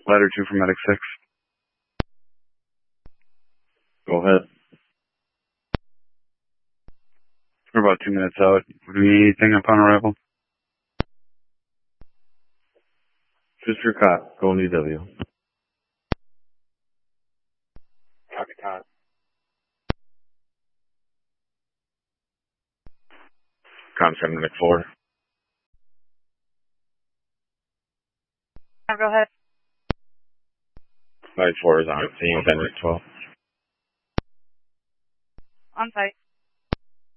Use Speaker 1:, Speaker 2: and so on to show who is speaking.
Speaker 1: Ladder 2 for Medic 6.
Speaker 2: Go ahead.
Speaker 1: We're about 2 minutes out. Do we need anything upon arrival?
Speaker 2: Just your cop. Go on DW.
Speaker 3: Copy, cop.
Speaker 2: Com 7 Medic 4.
Speaker 4: Go ahead.
Speaker 2: Medic 4 is on scene. Medic 12.
Speaker 4: On site.